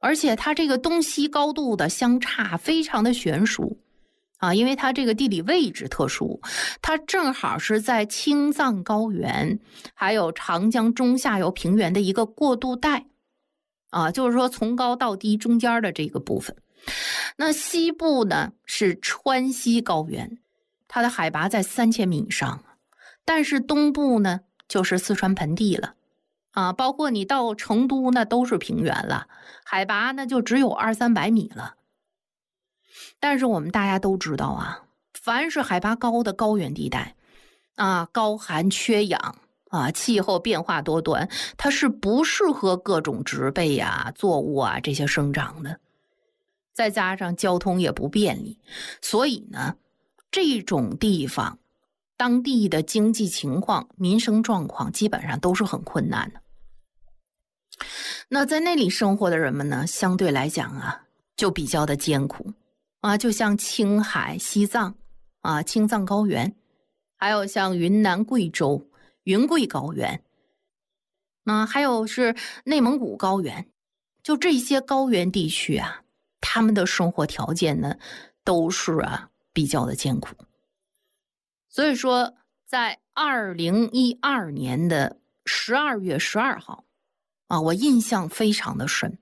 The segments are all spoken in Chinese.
而且它这个东西高度的相差非常的悬殊因为它这个地理位置特殊，它正好是在青藏高原还有长江中下游平原的一个过渡带就是说从高到低中间的这个部分。那西部呢是川西高原，它的海拔在3000米以上，但是东部呢就是四川盆地了包括你到成都那都是平原了，海拔呢就只有200-300米了。但是我们大家都知道凡是海拔高的高原地带高寒缺氧气候变化多端，它是不适合各种植被作物这些生长的，再加上交通也不便利，所以呢这种地方当地的经济情况民生状况基本上都是很困难的。那在那里生活的人们呢相对来讲就比较的艰苦就像青海、西藏青藏高原，还有像云南、贵州、云贵高原还有是内蒙古高原，就这些高原地区他们的生活条件呢都是比较的艰苦。所以说在2012年的12月12号我印象非常的深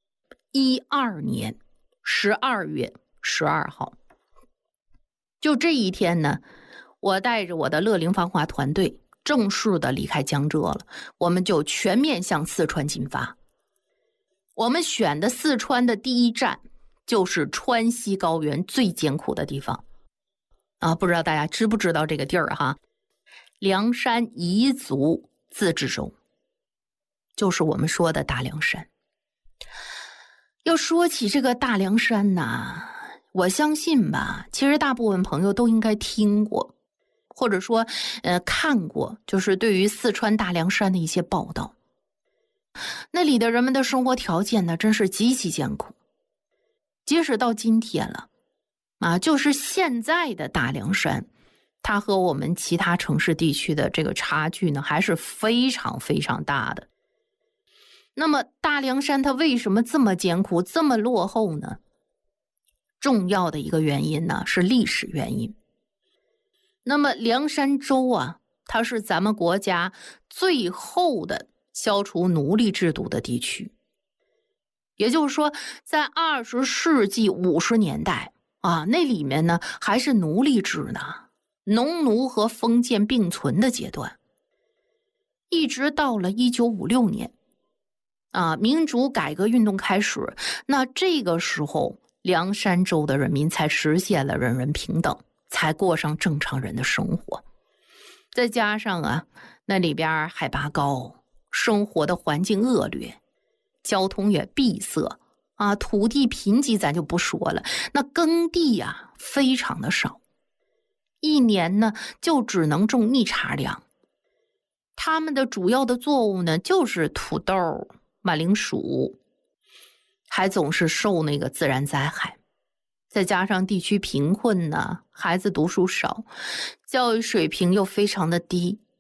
，12年12月12号，就这一天呢，我带着我的乐龄繁华团队正式的离开江浙了，我们就全面向四川进发。我们选的四川的第一站就是川西高原最艰苦的地方不知道大家知不知道这个地儿凉山彝族自治州，就是我们说的大凉山。要说起这个大凉山我相信其实大部分朋友都应该听过，或者说看过，就是对于四川大凉山的一些报道。那里的人们的生活条件呢真是极其艰苦，即使到今天了就是现在的大凉山，它和我们其他城市地区的这个差距呢还是非常非常大的。那么大凉山它为什么这么艰苦这么落后呢？重要的一个原因呢是历史原因。那么凉山州它是咱们国家最后的消除奴隶制度的地区，也就是说在20世纪50年代那里面呢还是奴隶制呢，农奴和封建并存的阶段，一直到了1956年民主改革运动开始，那这个时候凉山州的人民才实现了人人平等，才过上正常人的生活。再加上那里边海拔高，生活的环境恶劣，交通也闭塞土地贫瘠咱就不说了，那耕地非常的少，一年呢就只能种1茬粮。他们的主要的作物呢就是土豆、马铃薯，还总是受那个自然灾害。再加上地区贫困呢，孩子读书少，教育水平又非常的低